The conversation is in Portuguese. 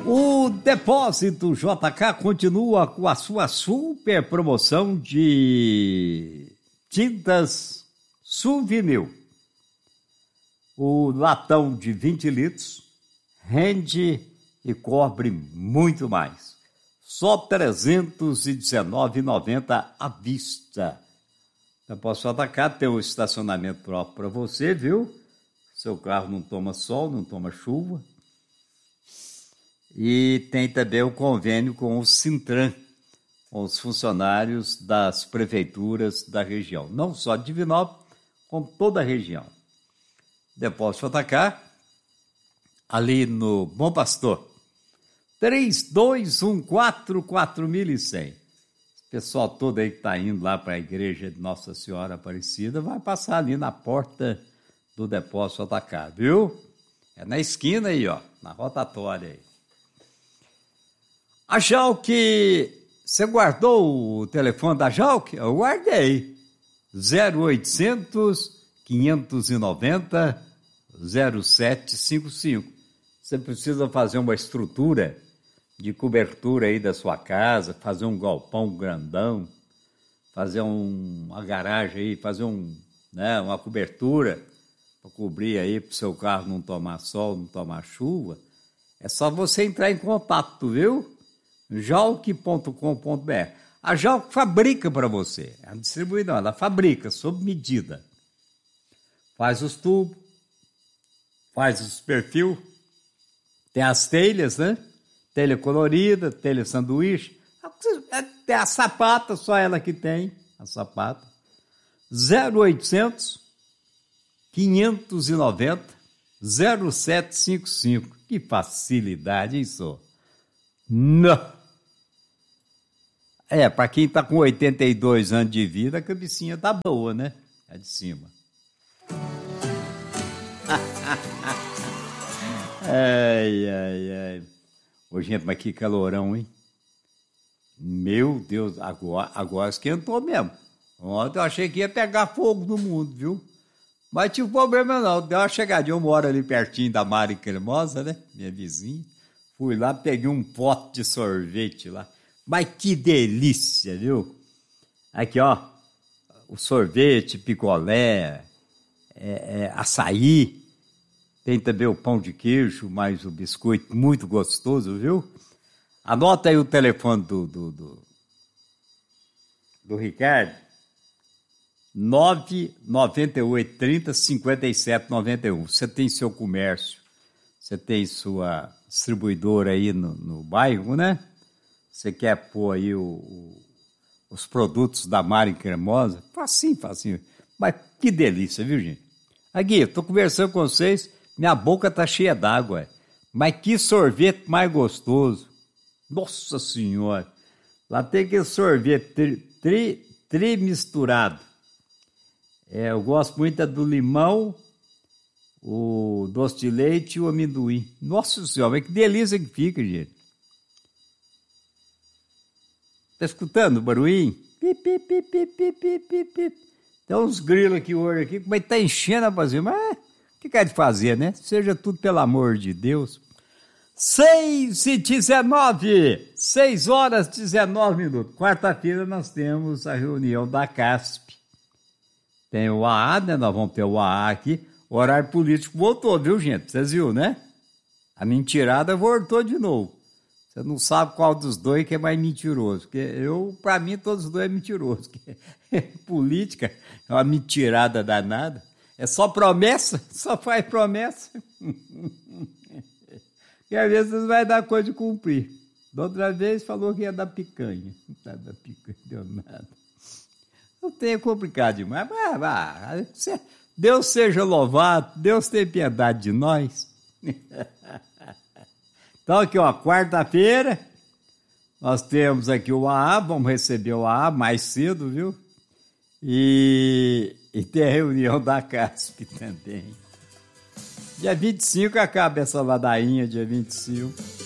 O Depósito JK continua com a sua super promoção de tintas Souvenir. O latão de 20 litros rende e cobre muito mais. Só R$ 319,90 à vista. Depósito JK tem um estacionamento próprio para você, viu? Seu carro não toma sol, não toma chuva. E tem também o convênio com o Sintran, com os funcionários das prefeituras da região. Não só de Divinópolis, como toda a região. Depósito JK, ali no Bom Pastor. 3214-4100. Esse pessoal todo aí que está indo lá para a igreja de Nossa Senhora Aparecida vai passar ali na porta do Depósito JK, viu? É na esquina aí, ó, na rotatória aí. A Jalk, você guardou o telefone da Jalk? Eu guardei. 0800-590-0755. Você precisa fazer uma estrutura de cobertura aí da sua casa, fazer um galpão grandão, fazer uma garagem aí, fazer uma cobertura para cobrir aí para o seu carro não tomar sol, não tomar chuva. É só você entrar em contato, viu? jalk.com.br. A Jalk fabrica para você. Ela distribui não, ela fabrica sob medida. Faz os tubos, faz os perfil, tem as telhas, né? Telha colorida, telha sanduíche. Tem a sapata, só ela que tem a sapata. 0800 590 0755. Que facilidade, hein, só? Não. Para quem está com 82 anos de vida, a cabecinha tá boa, né? É de cima. Ai. Ô, gente, mas que calorão, hein? Meu Deus, agora esquentou mesmo. Ontem eu achei que ia pegar fogo no mundo, viu? Mas tinha problema não, deu uma chegadinha, eu moro ali pertinho da Mari Cremosa, né? Minha vizinha. Fui lá, peguei um pote de sorvete lá. Mas que delícia, viu? Aqui, ó, o sorvete, picolé, açaí. Tem também o pão de queijo, mais o biscoito, muito gostoso, viu? Anota aí o telefone do Ricardo. 99830-5791. Você tem seu comércio, você tem sua distribuidora aí no bairro, né? Você quer pôr aí os produtos da Mari Cremosa? Facinho. Mas que delícia, viu, gente? Aqui, eu tô conversando com vocês, minha boca tá cheia d'água. Mas que sorvete mais gostoso. Nossa Senhora. Lá tem aquele sorvete tri-misturado. Eu gosto muito do limão, o doce de leite e o amendoim. Nossa Senhora, mas que delícia que fica, gente. Tá escutando o barulhinho? Pip. Tem uns grilos aqui hoje, aqui, mas tá enchendo a vazia. Mas o que quer de fazer, né? Seja tudo pelo amor de Deus. 6h19, 6h19. Quarta-feira nós temos a reunião da CASP. Tem o AA, né? Nós vamos ter o AA aqui. O horário político voltou, viu, gente? Vocês viram, né? A mentirada voltou de novo. Você não sabe qual dos dois que é mais mentiroso. Porque para mim, todos os dois é mentiroso. Política é uma mentirada danada. É só promessa, só faz promessa. E às vezes não vai dar coisa de cumprir. Da outra vez falou que ia dar picanha. Não tá da picanha, deu nada. Não tem complicado demais. Mas, Deus seja louvado, Deus tem piedade de nós. Então aqui, ó, quarta-feira, nós temos aqui o AA, vamos receber o AA mais cedo, viu? E tem a reunião da CASP também. Dia 25 acaba essa ladainha, dia 25.